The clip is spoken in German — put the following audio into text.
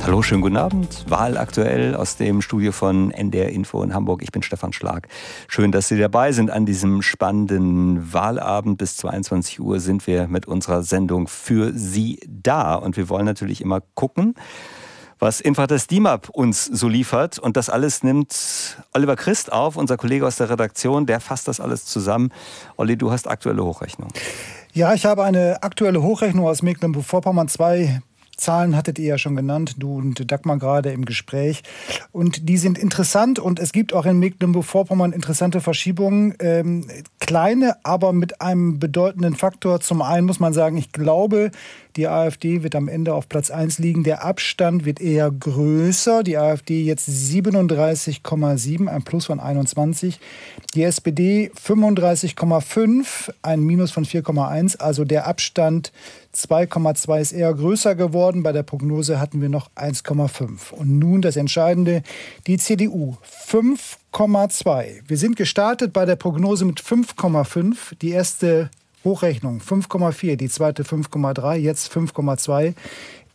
Hallo, schönen guten Abend. Wahl aktuell aus dem Studio von NDR Info in Hamburg. Ich bin Stefan Schlag. Schön, dass Sie dabei sind an diesem spannenden Wahlabend. Bis 22 Uhr sind wir mit unserer Sendung für Sie da. Und wir wollen natürlich immer gucken, was Infrates DIMAP uns so liefert. Und das alles nimmt Oliver Christ auf, unser Kollege aus der Redaktion. Der fasst das alles zusammen. Olli, du hast aktuelle Hochrechnung. Ja, ich habe eine aktuelle Hochrechnung aus Mecklenburg-Vorpommern. 2 Zahlen hattet ihr ja schon genannt, du und Dagmar gerade im Gespräch. Und die sind interessant und es gibt auch in Mecklenburg-Vorpommern interessante Verschiebungen. Kleine, aber mit einem bedeutenden Faktor. Zum einen muss man sagen, ich glaube, die AfD wird am Ende auf Platz 1 liegen. Der Abstand wird eher größer. Die AfD jetzt 37,7, ein Plus von 21. Die SPD 35,5, ein Minus von 4,1. Also der Abstand 2,2 ist eher größer geworden. Bei der Prognose hatten wir noch 1,5. Und nun das Entscheidende, die CDU 5,2. Wir sind gestartet bei der Prognose mit 5,5. Die erste Hochrechnung 5,4, die zweite 5,3, jetzt 5,2.